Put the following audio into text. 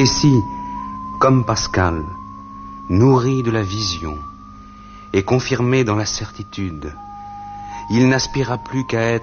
Et si, comme Pascal, nourri de la vision et confirmé dans la certitude, il n'aspira plus qu'à être